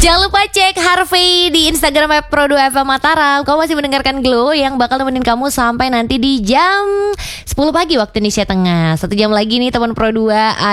Jangan lupa cek Harvey di Instagram @pro2 FM Mataram. Kamu masih mendengarkan Glow yang bakal nemenin kamu sampai nanti di jam 10 pagi waktu Indonesia Tengah. 1 jam lagi nih teman Pro2.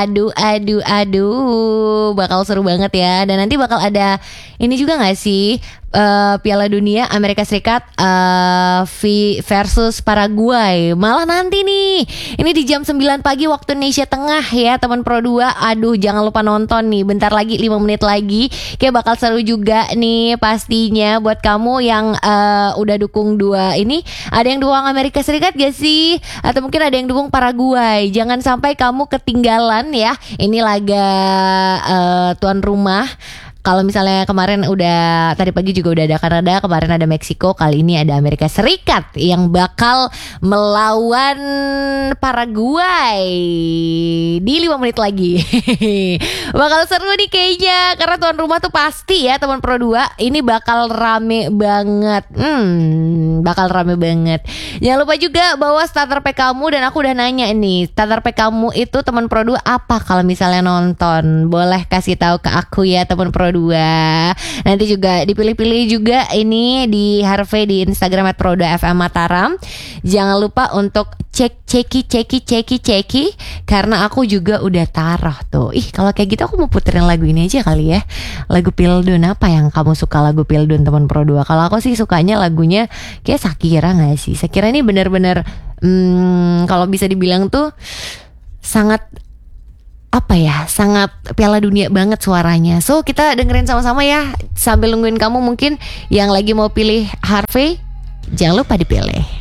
Aduh, bakal seru banget ya. Dan nanti bakal ada ini juga gak sih, Piala Dunia Amerika Serikat versus Paraguay. Malah nanti nih, ini di jam 9 pagi waktu Indonesia Tengah ya teman Pro2. Aduh, jangan lupa nonton nih. Bentar lagi, 5 menit lagi. Kayak bakal seru juga nih pastinya buat kamu yang udah dukung dua ini. Ada yang dukung Amerika Serikat gak sih? Atau mungkin ada yang dukung Paraguay. Jangan sampai kamu ketinggalan ya. Ini laga tuan rumah. Kalau misalnya kemarin tadi pagi juga udah ada Kanada, kemarin ada Meksiko, kali ini ada Amerika Serikat yang bakal melawan Paraguay di 5 menit lagi. Bakal seru nih kayaknya, karena tuan rumah tuh pasti ya teman Pro2, ini bakal rame banget. Bakal rame banget. Jangan lupa juga bawa starter pack kamu, dan aku udah nanya nih, starter pack kamu itu teman Pro2 apa kalau misalnya nonton? Boleh kasih tahu ke aku ya teman Pro2. Nanti juga dipilih-pilih juga ini di Harvey di Instagram @pro2 FM Mataram. Jangan lupa untuk ceki karena aku juga udah taruh tuh. Kalau kayak gitu aku mau puterin lagu ini aja kali ya. Lagu Pildun. Apa yang kamu suka lagu Pildun teman Pro2? Kalau aku sih sukanya lagunya kayak Shakira gak sih? Shakira ini bener-bener kalau bisa dibilang tuh sangat sangat Piala Dunia banget suaranya. So kita dengerin sama-sama ya, sambil nungguin kamu mungkin yang lagi mau pilih Harvey. Jangan lupa dipilih.